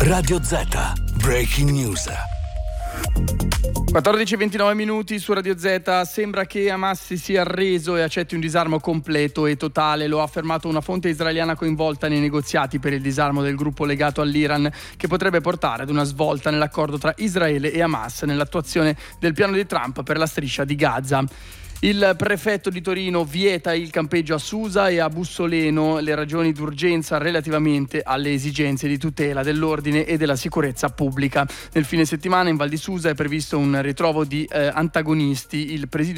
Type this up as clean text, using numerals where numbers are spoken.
Radio Z, Breaking News. 14:29 minuti su Radio Z. Sembra che Hamas si sia arreso e accetti un disarmo completo e totale. Lo ha affermato una fonte israeliana coinvolta nei negoziati per il disarmo del gruppo legato all'Iran, che potrebbe portare ad una svolta nell'accordo tra Israele e Hamas nell'attuazione del piano di Trump per la striscia di Gaza. Il prefetto di Torino vieta il campeggio a Susa e a Bussoleno, le ragioni d'urgenza relativamente alle esigenze di tutela dell'ordine e della sicurezza pubblica. Nel fine settimana in Val di Susa è previsto un ritrovo di antagonisti. Il presidio